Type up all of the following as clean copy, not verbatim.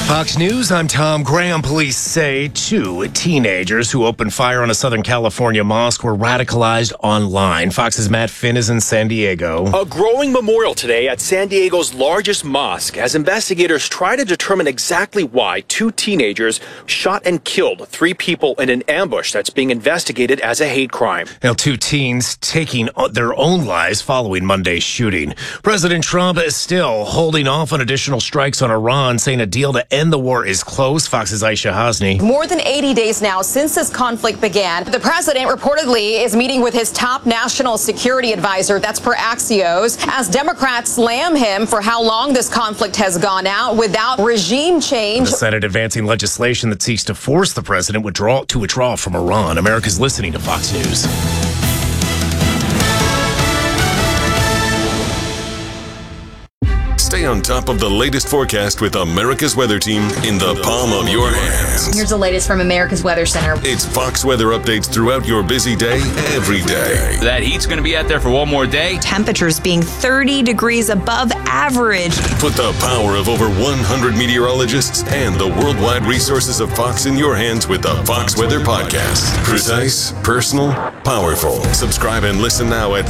Fox News, I'm Tom Graham. Police say 2 teenagers who opened fire on a Southern California mosque were radicalized online. Fox's Matt Finn is in San Diego. A growing memorial today at San Diego's largest mosque as investigators try to determine exactly why 2 teenagers shot and killed 3 people in an ambush that's being investigated as a hate crime. Now, 2 teens taking their own lives following Monday's shooting. President Trump is still holding off on additional strikes on Iran, saying a deal to end the war is close. Fox's Aisha Hasni. More than 80 days now since this conflict began. The president reportedly is meeting with his top national security advisor, that's per Axios, as Democrats slam him for how long this conflict has gone out without regime change. The Senate advancing legislation that seeks to force the president to withdraw from Iran. America's listening to Fox News. Stay on top of the latest forecast with America's Weather Team in the palm of your hands. Here's the latest from America's Weather Center. It's Fox weather updates throughout your busy day, every day. That heat's going to be out there for one more day. Temperatures being 30 degrees above average. Put the power of over 100 meteorologists and the worldwide resources of Fox in your hands with the Fox Weather Podcast. Precise, personal, powerful. Subscribe and listen now at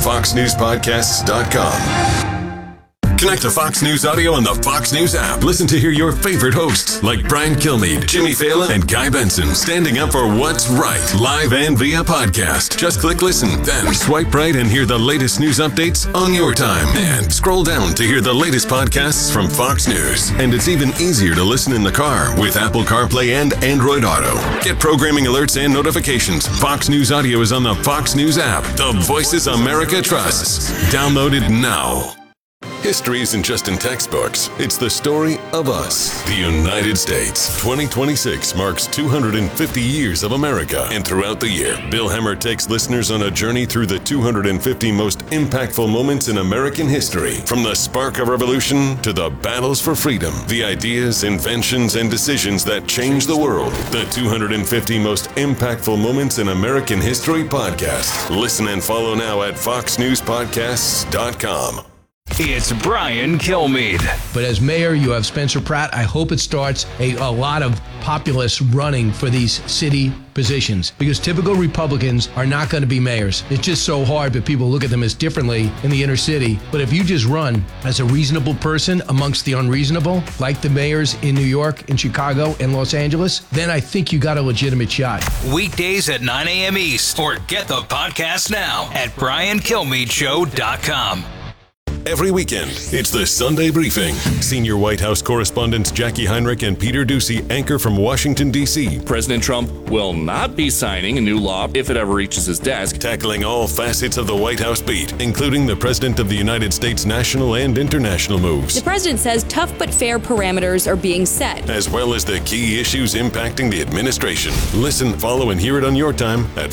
foxnewspodcasts.com. Connect to Fox News Audio on the Fox News app. Listen to hear your favorite hosts like Brian Kilmeade, Jimmy Fallon, and Guy Benson standing up for what's right, live and via podcast. Just click listen, then swipe right and hear the latest news updates on your time. And scroll down to hear the latest podcasts from Fox News. And it's even easier to listen in the car with Apple CarPlay and Android Auto. Get programming alerts and notifications. Fox News Audio is on the Fox News app. The voices America trusts. Download it now. History isn't just in textbooks. It's the story of us, the United States. 2026 marks 250 years of America. And throughout the year, Bill Hemmer takes listeners on a journey through the 250 most impactful moments in American history. From the spark of revolution to the battles for freedom, the ideas, inventions, and decisions that changed the world. The 250 most impactful moments in American history podcast. Listen and follow now at foxnewspodcasts.com. It's Brian Kilmeade. But as mayor, you have Spencer Pratt. I hope it starts a lot of populists running for these city positions, because typical Republicans are not going to be mayors. It's just so hard, but people look at them as differently in the inner city. But if you just run as a reasonable person amongst the unreasonable, like the mayors in New York and Chicago and Los Angeles, then I think you got a legitimate shot. Weekdays at 9 a.m. East, or get the podcast now at briankelmeadshow.com. Every weekend, it's the Sunday Briefing. Senior White House correspondents Jackie Heinrich and Peter Doocy anchor from Washington, D.C. President Trump will not be signing a new law if it ever reaches his desk. Tackling all facets of the White House beat, including the President of the United States national and international moves. The president says tough but fair parameters are being set, as well as the key issues impacting the administration. Listen, follow, and hear it on your time at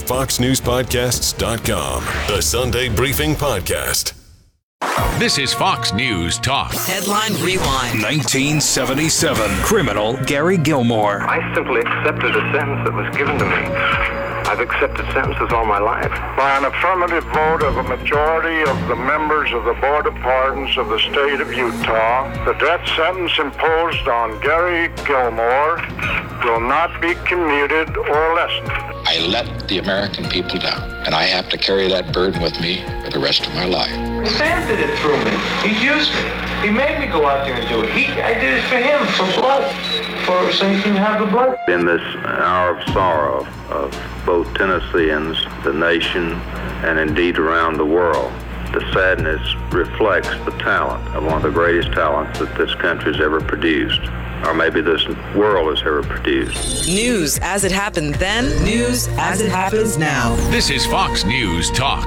foxnewspodcasts.com. The Sunday Briefing Podcast. This is Fox News Talk. Headline Rewind. 1977. Criminal Gary Gilmore. I simply accepted a sentence that was given to me. I've accepted sentences all my life. By an affirmative vote of a majority of the members of the Board of Pardons of the state of Utah, the death sentence imposed on Gary Gilmore will not be commuted or lessened. I let the American people down, and I have to carry that burden with me for the rest of my life. Sam did it through me. He used me. He made me go out there and do it. I did it for him, for blood, so he can have the blood. In this hour of sorrow of both Tennesseans, the nation, and indeed around the world, the sadness reflects the talent of one of the greatest talents that this country's ever produced, or maybe this world has ever produced. News as it happened then, news as it happens now. This is Fox News Talk.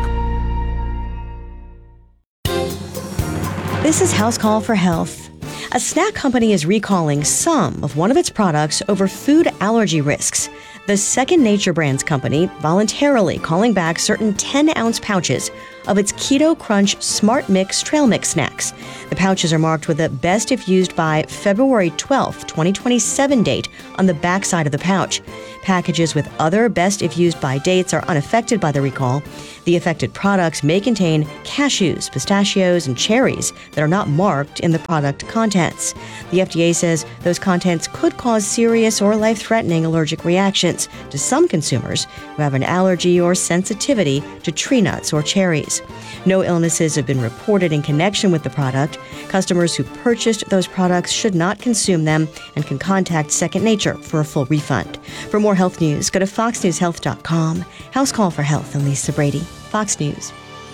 This is House Call for Health. A snack company is recalling some of one of its products over food allergy risks. The Second Nature Brands company voluntarily calling back certain 10-ounce pouches of its Keto Crunch Smart Mix Trail Mix snacks. The pouches are marked with a best if used by February 12, 2027 date on the backside of the pouch. Packages with other best if used by dates are unaffected by the recall. The affected products may contain cashews, pistachios, and cherries that are not marked in the product contents. The FDA says those contents could cause serious or life-threatening allergic reactions to some consumers who have an allergy or sensitivity to tree nuts or cherries. No illnesses have been reported in connection with the product. Customers who purchased those products should not consume them and can contact Second Nature for a full refund. For more health news, go to foxnewshealth.com. House Call for Health and Lisa Brady, Fox News.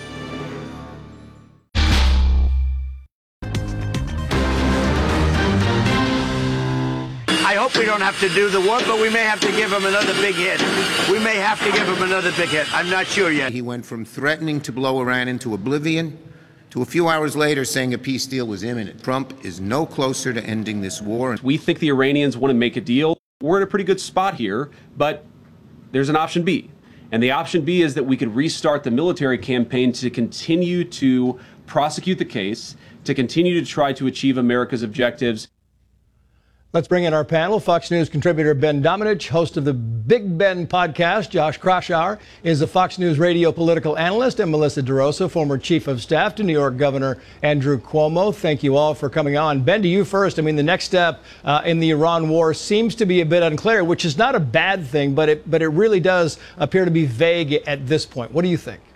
I hope we don't have to do the war, but we may have to give him another big hit. We may have to give him another big hit. I'm not sure yet. He went from threatening to blow Iran into oblivion to a few hours later saying a peace deal was imminent. Trump is no closer to ending this war. We think the Iranians want to make a deal. We're in a pretty good spot here, but there's an option B. And the option B is that we could restart the military campaign to continue to prosecute the case, to continue to try to achieve America's objectives. Let's bring in our panel. Fox News contributor Ben Domenech, host of the Big Ben podcast. Josh Kraushaar is a Fox News radio political analyst, and Melissa DeRosa, former chief of staff to New York Governor Andrew Cuomo. Thank you all for coming on. Ben, to you first. I mean, the next step in the Iran war seems to be a bit unclear, which is not a bad thing, but it really does appear to be vague at this point. What do you think?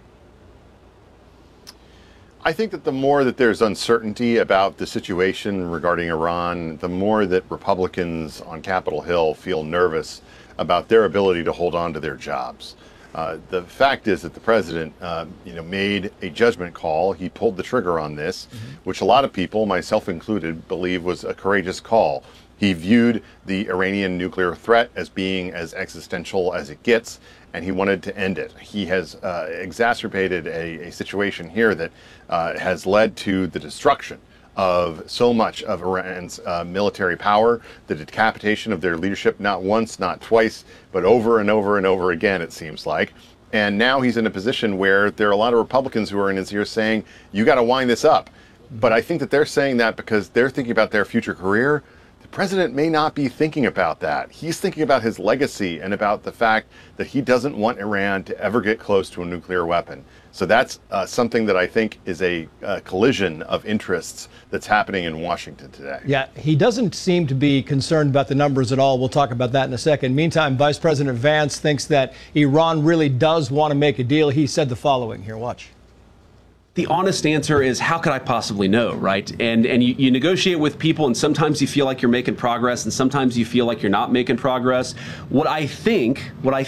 I think that the more that there's uncertainty about the situation regarding Iran, the more that Republicans on Capitol Hill feel nervous about their ability to hold on to their jobs. The fact is that the president, made a judgment call. He pulled the trigger on this, which a lot of people, myself included, believe was a courageous call. He viewed the Iranian nuclear threat as being as existential as it gets, and he wanted to end it. He has exacerbated a situation here that has led to the destruction of so much of Iran's military power, the decapitation of their leadership, not once, not twice, but over and over and over again, it seems like. And now he's in a position where there are a lot of Republicans who are in his ear saying, you got to wind this up. But I think that they're saying that because they're thinking about their future career. The president may not be thinking about that. He's thinking about his legacy and about the fact that he doesn't want Iran to ever get close to a nuclear weapon. So that's something that I think is a collision of interests that's happening in Washington today. Yeah, he doesn't seem to be concerned about the numbers at all. We'll talk about that in a second. Meantime, Vice President Vance thinks that Iran really does want to make a deal. He said the following. Here, watch. The honest answer is, how could I possibly know, right? And you negotiate with people, and sometimes you feel like you're making progress, and sometimes you feel like you're not making progress. What I think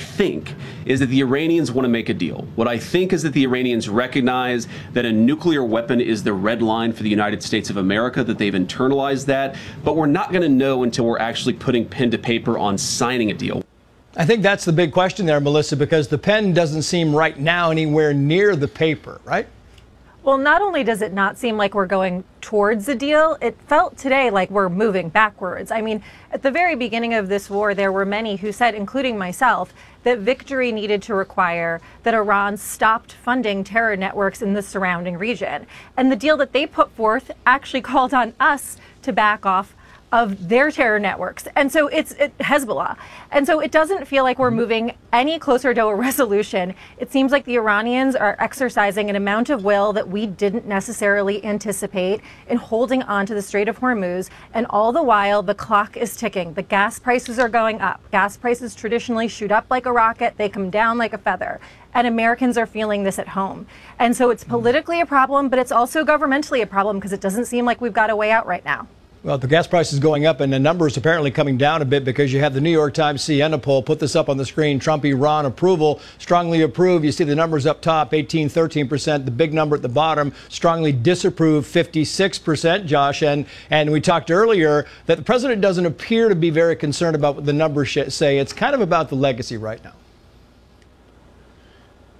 is that the Iranians want to make a deal. What I think is that the Iranians recognize that a nuclear weapon is the red line for the United States of America, that they've internalized that, but we're not going to know until we're actually putting pen to paper on signing a deal. I think that's the big question there, Melissa, because the pen doesn't seem right now anywhere near the paper, right? Well, not only does it not seem like we're going towards a deal, it felt today like we're moving backwards. I mean, at the very beginning of this war, there were many who said, including myself, that victory needed to require that Iran stopped funding terror networks in the surrounding region. And the deal that they put forth actually called on us to back off of their terror networks. And so it's Hezbollah. And so it doesn't feel like we're moving any closer to a resolution. It seems like the Iranians are exercising an amount of will that we didn't necessarily anticipate in holding on to the Strait of Hormuz. And all the while, the clock is ticking. The gas prices are going up. Gas prices traditionally shoot up like a rocket. They come down like a feather. And Americans are feeling this at home. And so it's politically a problem, but it's also governmentally a problem because it doesn't seem like we've got a way out right now. Well, the gas price is going up and the numbers apparently coming down a bit because you have the New York Times Siena poll. Put this up on the screen. Trump-Iran approval, strongly approve. You see the numbers up top, 13%. The big number at the bottom, strongly disapprove, 56%, Josh. And we talked earlier that the president doesn't appear to be very concerned about what the numbers say. It's kind of about the legacy right now.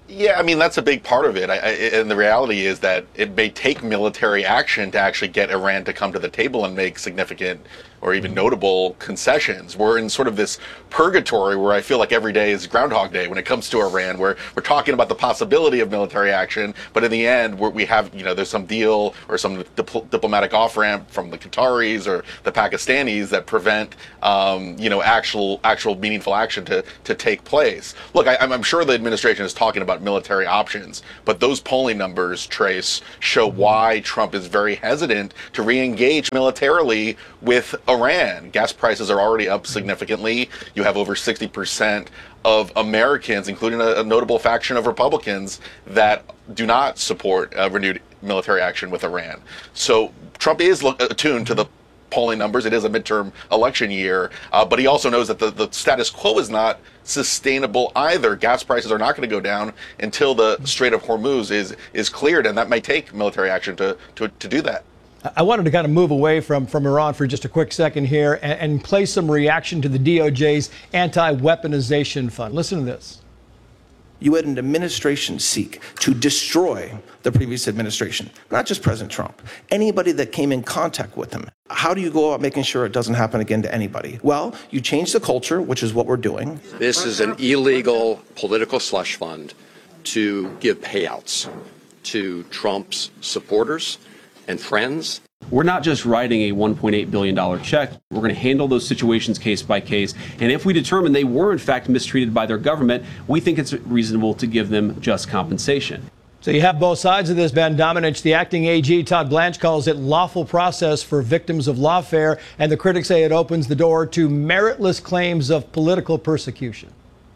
Yeah, I mean, that's a big part of it. And the reality is that it may take military action to actually get Iran to come to the table and make significant or even notable concessions. We're in sort of this purgatory where I feel like every day is Groundhog Day when it comes to Iran, where we're talking about the possibility of military action, but in the end, we have, there's some deal or some diplomatic off-ramp from the Qataris or the Pakistanis that prevent, actual meaningful action to take place. Look, I'm sure the administration is talking about military options, but those polling numbers, Trace, show why Trump is very hesitant to re-engage militarily with Iran. Gas prices are already up significantly. You have over 60% of Americans, including a notable faction of Republicans, that do not support renewed military action with Iran. So Trump is attuned to the polling numbers. It is a midterm election year, but he also knows that the status quo is not sustainable either. Gas prices are not going to go down until the Strait of Hormuz is cleared, and that may take military action to do that. I wanted to kind of move away from Iran for just a quick second here and play some reaction to the DOJ's anti-weaponization fund. Listen to this. You had an administration seek to destroy the previous administration, not just President Trump, anybody that came in contact with him. How do you go about making sure it doesn't happen again to anybody? Well, you change the culture, which is what we're doing. This is an illegal political slush fund to give payouts to Trump's supporters and friends. We're not just writing a $1.8 billion check. We're going to handle those situations case by case. And if we determine they were in fact mistreated by their government, we think it's reasonable to give them just compensation. So you have both sides of this, Ben Domenech. The acting AG, Todd Blanche, calls it lawful process for victims of lawfare, and the critics say it opens the door to meritless claims of political persecution.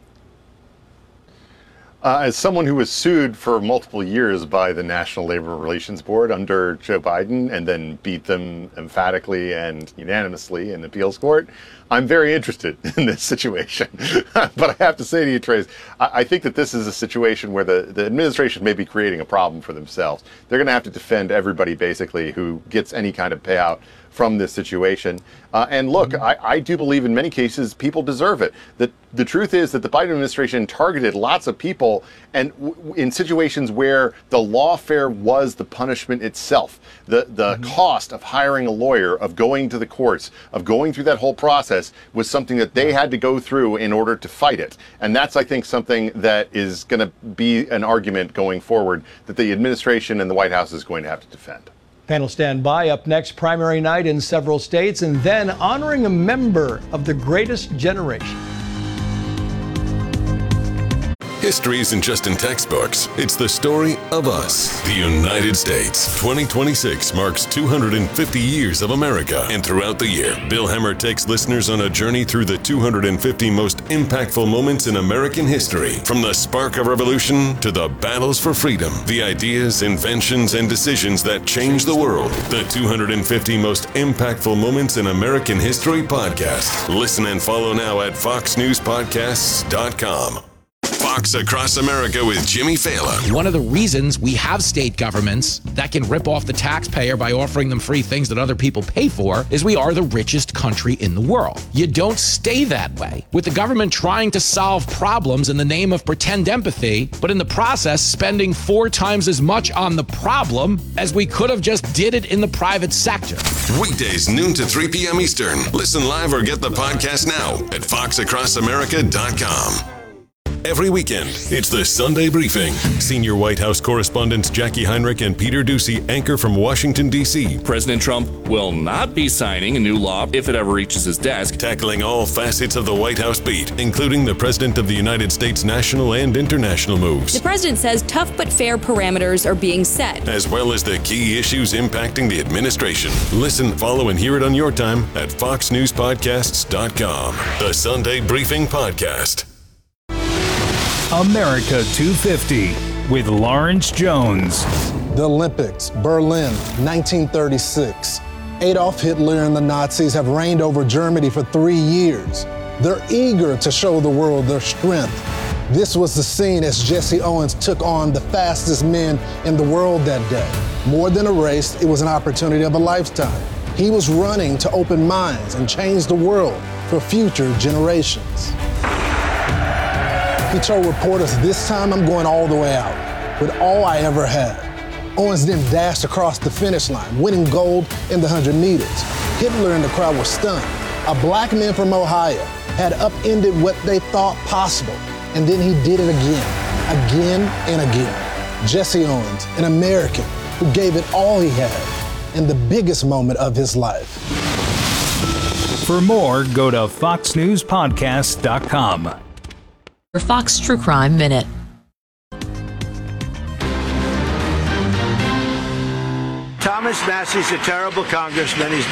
As someone who was sued for multiple years by the National Labor Relations Board under Joe Biden and then beat them emphatically and unanimously in appeals court, I'm very interested in this situation. But I have to say to you, Trace, I think that this is a situation where the administration may be creating a problem for themselves. They're going to have to defend everybody, basically, who gets any kind of payout from this situation. And look, I do believe in many cases people deserve it. The truth is that the Biden administration targeted lots of people and in situations where the lawfare was the punishment itself. The cost of hiring a lawyer, of going to the courts, of going through that whole process was something that they had to go through in order to fight it. And that's, I think, something that is going to be an argument going forward that the administration and the White House is going to have to defend. Panel stand by. Up next, primary night in several states, and then honoring a member of the greatest generation. History isn't just in textbooks, it's the story of us. The United States. 2026 marks 250 years of America. And throughout the year, Bill Hemmer takes listeners on a journey through the 250 most impactful moments in American history. From the spark of revolution to the battles for freedom, the ideas, inventions, and decisions that changed the world. The 250 most impactful moments in American history podcast. Listen and follow now at foxnewspodcasts.com. Fox Across America with Jimmy Fallon. One of the reasons we have state governments that can rip off the taxpayer by offering them free things that other people pay for is we are the richest country in the world. You don't stay that way. With the government trying to solve problems in the name of pretend empathy, but in the process spending 4 times as much on the problem as we could have just did it in the private sector. Weekdays noon to 3 p.m. Eastern. Listen live or get the podcast now at foxacrossamerica.com. Every weekend, it's the Sunday Briefing. Senior White House correspondents Jackie Heinrich and Peter Doocy anchor from Washington, D.C. President Trump will not be signing a new law if it ever reaches his desk. Tackling all facets of the White House beat, including the President of the United States national and international moves. The president says tough but fair parameters are being set, as well as the key issues impacting the administration. Listen, follow, and hear it on your time at foxnewspodcasts.com. The Sunday Briefing Podcast. America 250 with Lawrence Jones. The Olympics, Berlin, 1936. Adolf Hitler and the Nazis have reigned over Germany for 3 years. They're eager to show the world their strength. This was the scene as Jesse Owens took on the fastest men in the world that day. More than a race, it was an opportunity of a lifetime. He was running to open minds and change the world for future generations. He told reporters, "This time I'm going all the way out with all I ever had." Owens then dashed across the finish line, winning gold in the 100 meters. Hitler and the crowd were stunned. A black man from Ohio had upended what they thought possible, and then he did it again and again. Jesse Owens, an American who gave it all he had in the biggest moment of his life. For more, go to foxnewspodcast.com. Your Fox True Crime Minute. Thomas Massey's a terrible congressman. He's